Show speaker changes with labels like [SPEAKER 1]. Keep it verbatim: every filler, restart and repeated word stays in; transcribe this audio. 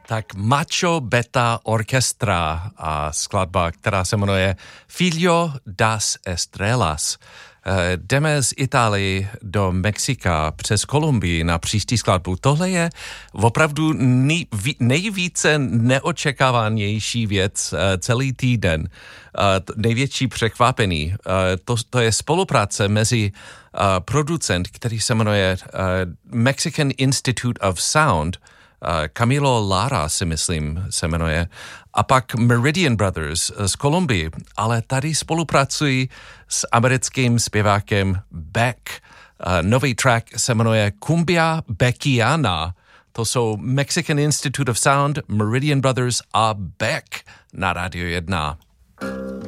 [SPEAKER 1] Tak Macho Beta Orchestra a skladba, která se jmenuje Filho das Estrelas. Jdeme z Itálie do Mexika přes Kolumbii na příští skladbu. Tohle je opravdu nejvíce neočekávanější věc celý týden. Největší překvapení. To, to je spolupráce mezi producent, který se jmenuje Mexican Institute of Sound, Camilo Lara si myslím se jmenuje, a pak Meridian Brothers z Kolumbii, ale tady spolupracují s americkým zpěvákem Beck. Nový track se jmenuje Cumbia Beckiana. To jsou Mexican Institute of Sound, Meridian Brothers a Beck na Radio jedna.